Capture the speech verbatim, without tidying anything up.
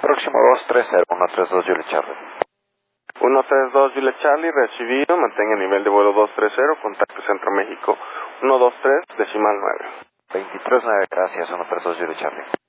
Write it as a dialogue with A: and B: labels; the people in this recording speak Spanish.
A: Próximo dos tres cero, uno tres dos Juliet Charlie.
B: uno tres dos Juliet Charlie, recibido, mantenga nivel de vuelo dos tres cero, contacto Centro México uno dos tres, decimal nueve.
A: veintitrés nueve, gracias, uno tres dos Juliet Charlie.